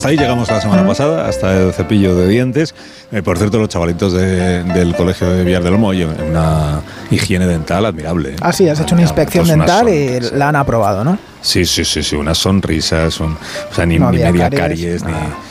Hasta ahí llegamos la semana pasada, hasta el cepillo de dientes. Por cierto, los chavalitos del colegio de Villar del Olmo, oye, una higiene dental admirable. Ah, sí, has hecho una inspección dental y la han aprobado, ¿no? Sí, unas sonrisas, o sea, ni media caries,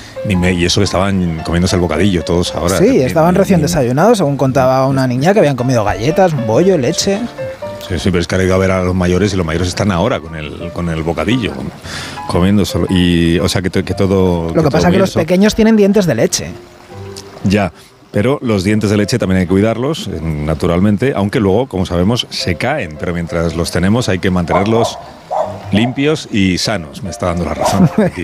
y eso que estaban comiéndose el bocadillo todos ahora. Sí, estaban recién desayunados, según contaba una niña, que habían comido galletas, un bollo, leche. Sí, pero es que ha ido a ver a los mayores y los mayores están ahora con el bocadillo, comiendo solo. Y, o sea, que todo... Lo que pasa es que los pequeños tienen dientes de leche. Ya, pero los dientes de leche también hay que cuidarlos, naturalmente, aunque luego, como sabemos, se caen. Pero mientras los tenemos hay que mantenerlos limpios y sanos. Me está dando la razón aquí.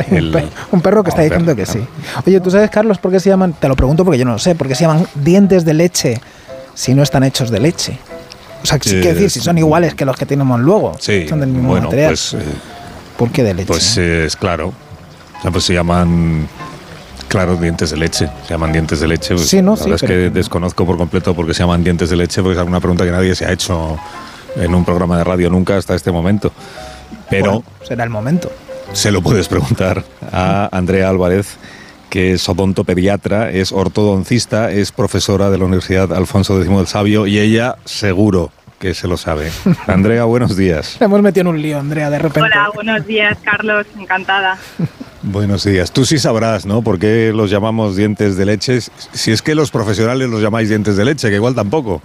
Un perro que está diciendo que sí. Oye, ¿tú sabes, Carlos, por qué se llaman? Te lo pregunto porque yo no lo sé. ¿Por qué se llaman dientes de leche si no están hechos de leche? O sea, ¿qué decir? Si son iguales que los que tenemos luego. Sí, son del mismo material. Pues... ¿Por qué de leche? Pues es claro. O sea, pues se llaman... Claro, dientes de leche. Se llaman dientes de leche. Pues sí, no, la verdad es que desconozco por completo por qué se llaman dientes de leche, porque es alguna pregunta que nadie se ha hecho en un programa de radio nunca hasta este momento. Pero... Bueno, será el momento. Se lo puedes preguntar a Andrea Álvarez, que es odontopediatra, es ortodoncista, es profesora de la Universidad Alfonso X el Sabio, y ella seguro que se lo sabe. Andrea, buenos días. Le hemos metido en un lío, Andrea, de repente. Hola, buenos días, Carlos, encantada. Buenos días. Tú sí sabrás, ¿no?, por qué los llamamos dientes de leche. Si es que los profesionales los llamáis dientes de leche, que igual tampoco.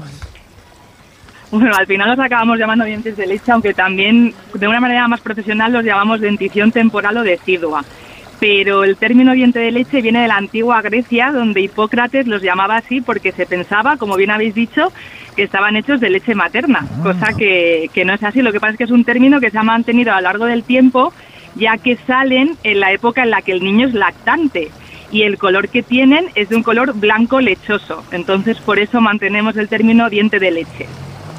Bueno, al final los acabamos llamando dientes de leche, aunque también de una manera más profesional los llamamos dentición temporal o decidua. Pero el término diente de leche viene de la antigua Grecia, donde Hipócrates los llamaba así porque se pensaba, como bien habéis dicho, que estaban hechos de leche materna, cosa que no es así. Lo que pasa es que es un término que se ha mantenido a lo largo del tiempo, ya que salen en la época en la que el niño es lactante y el color que tienen es de un color blanco lechoso. Entonces, por eso mantenemos el término diente de leche.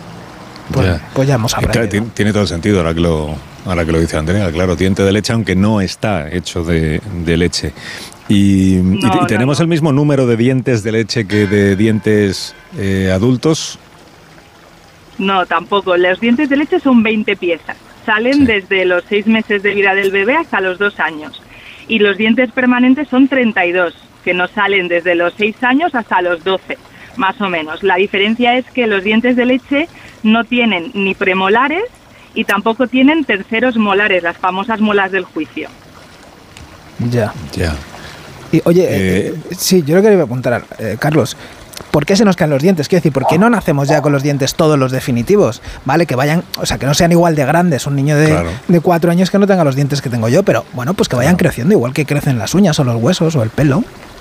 Pues ya hemos aprendido. Tiene todo el sentido ahora que lo dice Andrea. Claro, diente de leche, aunque no está hecho de leche. ¿Y tenemos el mismo número de dientes de leche que de dientes adultos? No, tampoco. Los dientes de leche son 20 piezas. Salen desde los 6 meses de vida del bebé hasta los 2 años. Y los dientes permanentes son 32, que nos salen desde los 6 años hasta los 12, más o menos. La diferencia es que los dientes de leche no tienen ni premolares y tampoco tienen terceros molares, las famosas muelas del juicio. Ya. Y oye, sí, yo lo quería preguntar, Carlos, ¿por qué se nos caen los dientes? Quiero decir, ¿por qué no nacemos ya con los dientes todos los definitivos? Vale, que vayan, o sea, que no sean igual de grandes. Un niño de 4 años que no tenga los dientes que tengo yo, pero bueno, pues que vayan creciendo igual que crecen las uñas o los huesos o el pelo.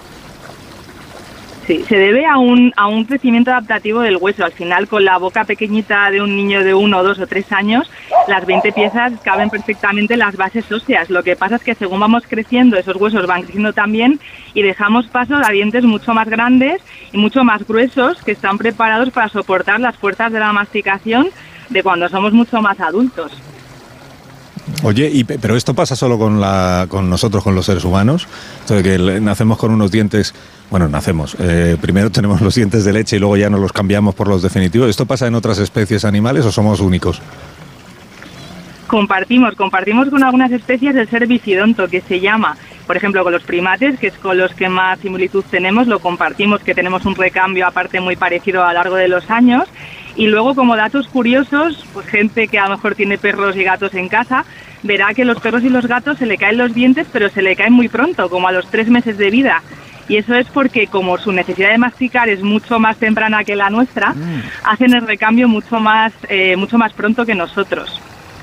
Sí, se debe a un crecimiento adaptativo del hueso. Al final, con la boca pequeñita de un niño de 1, 2 o 3 años, las 20 piezas caben perfectamente en las bases óseas. Lo que pasa es que según vamos creciendo, esos huesos van creciendo también y dejamos paso a dientes mucho más grandes y mucho más gruesos que están preparados para soportar las fuerzas de la masticación de cuando somos mucho más adultos. Oye, pero esto pasa solo con nosotros, con los seres humanos, entonces que nacemos con unos dientes, bueno, primero tenemos los dientes de leche y luego ya nos los cambiamos por los definitivos. ¿Esto pasa en otras especies animales o somos únicos? Compartimos con algunas especies el ser bifidonto, que se llama, por ejemplo, con los primates, que es con los que más similitud tenemos, lo compartimos, que tenemos un recambio aparte muy parecido a lo largo de los años. Y luego, como datos curiosos, pues gente que a lo mejor tiene perros y gatos en casa, verá que los perros y los gatos se le caen los dientes, pero se le caen muy pronto, como a los 3 meses de vida. Y eso es porque, como su necesidad de masticar es mucho más temprana que la nuestra, hacen el recambio mucho más pronto que nosotros.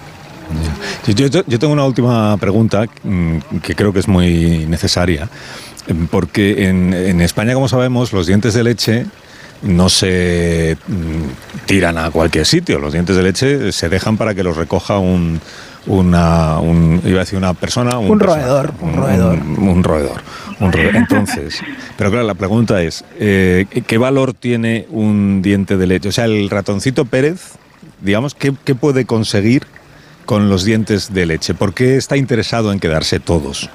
Yo tengo una última pregunta que creo que es muy necesaria, porque en España, como sabemos, los dientes de leche no se tiran a cualquier sitio. Los dientes de leche se dejan para que los recoja una persona. Un roedor. Entonces, pero claro, la pregunta es, ¿qué valor tiene un diente de leche? O sea, el ratoncito Pérez, digamos, ¿qué puede conseguir con los dientes de leche? ¿Por qué está interesado en quedarse todos?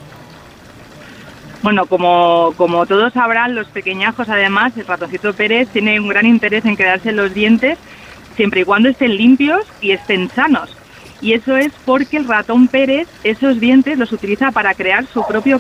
Bueno, como todos sabrán, los pequeñajos, además, el ratoncito Pérez tiene un gran interés en quedarse los dientes siempre y cuando estén limpios y estén sanos. Y eso es porque el ratón Pérez esos dientes los utiliza para crear su propio